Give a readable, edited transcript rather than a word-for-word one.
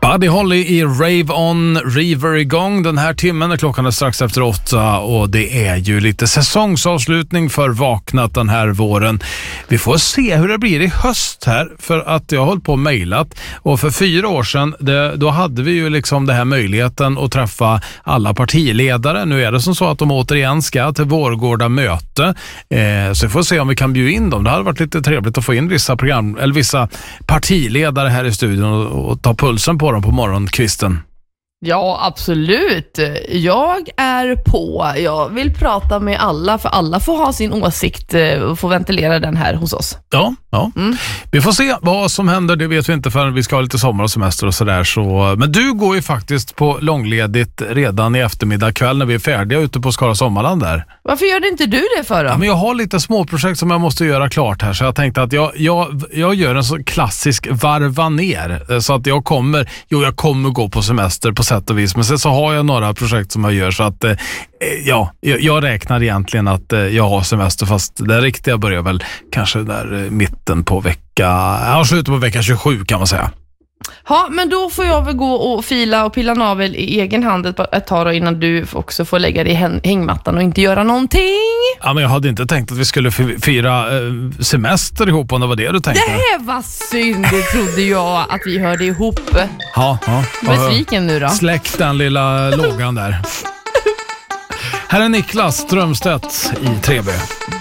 Buddy Holly i Rave On River igång den här timmen. Klockan är strax efter 8 och det är ju lite säsongsavslutning för Vaknat den här våren. Vi får se hur det blir i höst här, för att jag har hållit på och mejlat, och för 4 år sedan då hade vi ju liksom det här möjligheten att träffa alla partiledare. Nu är det som så att de återigen ska till Vårgårda möte, så vi får se om vi kan bjuda in dem. Det hade varit lite trevligt att få in vissa partiledare här i studion och ta pulsen på dem på morgonkvisten. Ja, absolut. Jag är på. Jag vill prata med alla, för alla får ha sin åsikt och få ventilera den här hos oss. Ja. Vi får se vad som händer, det vet vi inte förrän vi ska ha lite sommar och semester och sådär. Så. Men du går ju faktiskt på långledigt redan i eftermiddag kväll när vi är färdiga ute på Skara Sommarland där. Varför gör inte du det för då? Ja, men jag har lite småprojekt som jag måste göra klart här, så jag tänkte att jag gör en så klassisk varva ner, så att jag kommer gå på semester på sätt och vis, men sen så har jag några projekt som jag gör, så att jag räknar egentligen att jag har semester, fast det riktiga börjar väl kanske där mitten på slutet på vecka 27 kan man säga. Ja, men då får jag väl gå och fila och pilla navel i egen hand ett tag då, innan du också får lägga dig i hängmattan och inte göra någonting. Ja, men jag hade inte tänkt att vi skulle fira semester ihop, om det var det du tänkte. Det här var synd, det trodde jag att vi hörde ihop. Ja. Besviken nu då. Släck den lilla lågan där. Här är Niklas Strömstedt i 3B.